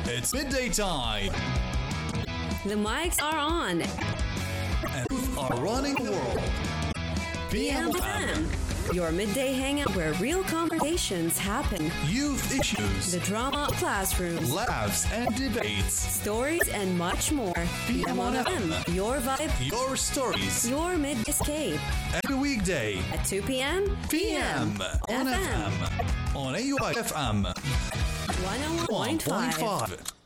It's midday time. The mics are on. And youth are running the world. PMFM, your midday hangout where real conversations happen. Youth issues, The drama of classrooms, laughs and debates. stories, and much more. PMFM, your vibe, Your stories. your midday escape. Every weekday. At 2 p.m. PM on FM. FM. On AUI FM 101.5. 101.5.